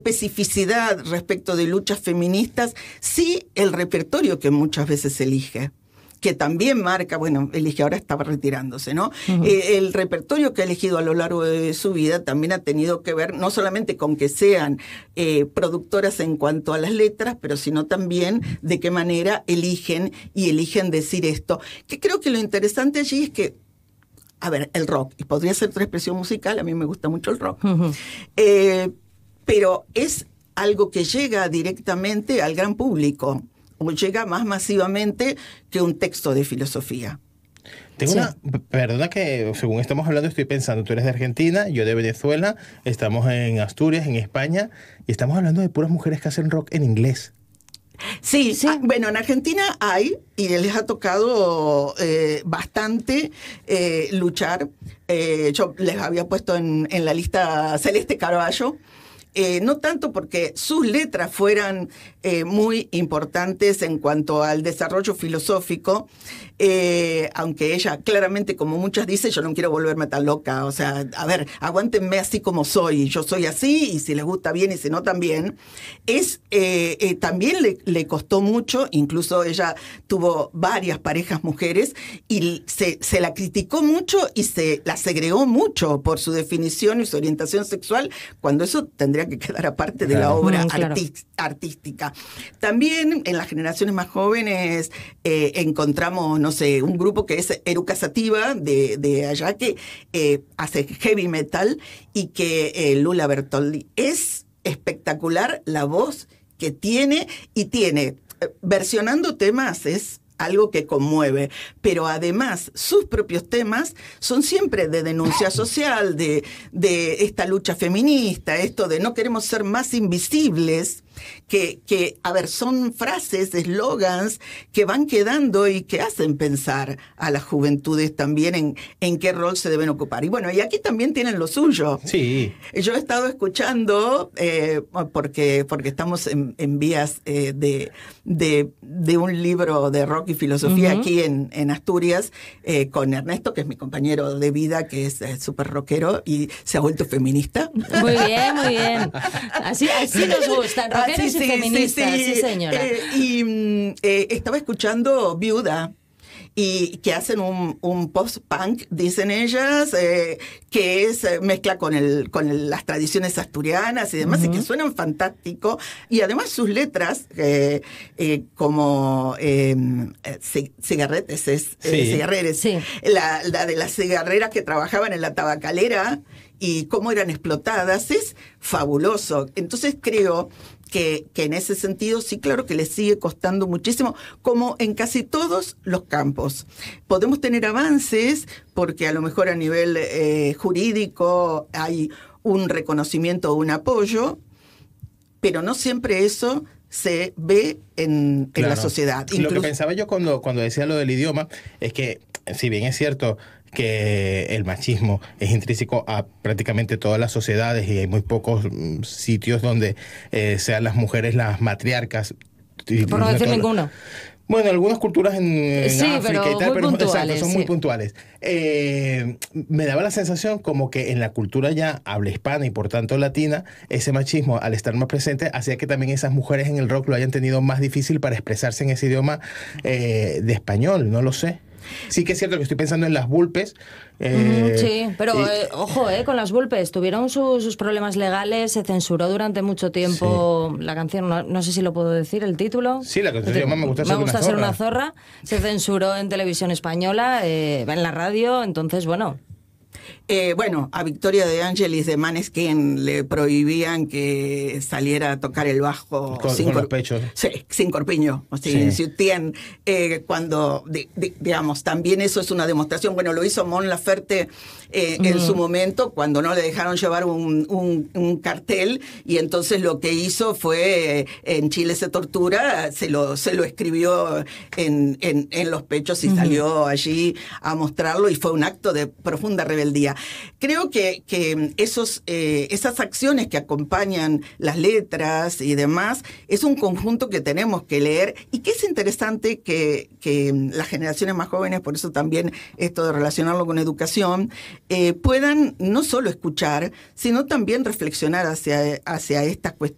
especificidad respecto de luchas feministas, sí el repertorio que muchas veces elige, que también marca, bueno, elige, ahora estaba retirándose, ¿no? Uh-huh. El repertorio que ha elegido a lo largo de su vida también ha tenido que ver no solamente con que sean productoras en cuanto a las letras, pero sino también de qué manera eligen decir esto. Que creo que lo interesante allí es que, a ver, el rock, y podría ser otra expresión musical, a mí me gusta mucho el rock, Uh-huh. pero es algo que llega directamente al gran público, o llega más masivamente que un texto de filosofía. Tengo perdona que según estamos hablando estoy pensando, tú eres de Argentina, yo de Venezuela, estamos en Asturias, en España, y estamos hablando de puras mujeres que hacen rock en inglés. Sí. Bueno, en Argentina hay, y les ha tocado bastante luchar. Yo les había puesto en la lista Celeste Carballo, no tanto porque sus letras fueran muy importantes en cuanto al desarrollo filosófico, aunque ella claramente, como muchas dice, yo no quiero volverme tan loca, o sea, a ver, aguántenme así como soy, yo soy así, y si les gusta bien y si no también. También le costó mucho, incluso ella tuvo varias parejas mujeres, y se la criticó mucho y se la segregó mucho por su definición y su orientación sexual, cuando eso tendría que quedar aparte de la obra artística. También en las generaciones más jóvenes encontramos, no sé, un grupo que es Eruca Sativa de allá, que hace heavy metal, y que Lula Bertoldi es espectacular la voz que tiene, y tiene, versionando temas, es algo que conmueve, pero además sus propios temas son siempre de denuncia social, de esta lucha feminista, esto de no queremos ser más invisibles, que a ver, son frases, eslogans que van quedando y que hacen pensar a las juventudes también en qué rol se deben ocupar. Y bueno, y aquí también tienen lo suyo. Sí. Yo he estado escuchando, porque estamos en vías de un libro de rock y filosofía aquí en Asturias, con Ernesto, que es mi compañero de vida, que es súper rockero y se ha vuelto feminista. Muy bien, muy bien. Así nos gustan, rockeros y feministas, sí señora. Estaba escuchando Viuda, y que hacen un post-punk, dicen ellas, que es mezcla con las tradiciones asturianas y demás, y que suenan fantástico. Y además sus letras, como cigarretes, cigarreres, sí. La de las cigarreras que trabajaban en la tabacalera y cómo eran explotadas, es fabuloso. Entonces creo que en ese sentido sí, claro que le sigue costando muchísimo, como en casi todos los campos. Podemos tener avances porque a lo mejor a nivel jurídico hay un reconocimiento o un apoyo, pero no siempre eso se ve en la sociedad. Lo que pensaba yo cuando decía lo del idioma es que, si bien es cierto que el machismo es intrínseco a prácticamente todas las sociedades y hay muy pocos sitios donde sean las mujeres las matriarcas. Por no decir ninguno. Bueno, algunas culturas en África y tal, pero exacto, son muy puntuales. Me daba la sensación como que en la cultura ya habla hispana y por tanto latina, ese machismo, al estar más presente, hacía que también esas mujeres en el rock lo hayan tenido más difícil para expresarse en ese idioma de español, no lo sé. Sí que es cierto que estoy pensando en las Vulpes. Sí, pero ojo, con las Vulpes tuvieron sus problemas legales, se censuró durante mucho tiempo la canción, no sé si lo puedo decir, el título. Sí, la canción se llama Me gusta ser una zorra. Se censuró en televisión española, en la radio, entonces bueno... Bueno, a Victoria de Angelis de Maneskin le prohibían que saliera a tocar el bajo con los pechos. Sí, sin corpiño. O sea, si tienen, cuando, digamos, también eso es una demostración. Bueno, lo hizo Mon Laferte en su momento, cuando no le dejaron llevar un cartel, y entonces lo que hizo fue, en Chile se tortura, se lo escribió en los pechos y salió allí a mostrarlo, y fue un acto de profunda rebeldía. Creo que esas acciones que acompañan las letras y demás es un conjunto que tenemos que leer, y que es interesante que las generaciones más jóvenes, por eso también esto de relacionarlo con educación, puedan no solo escuchar, sino también reflexionar hacia estas cuestiones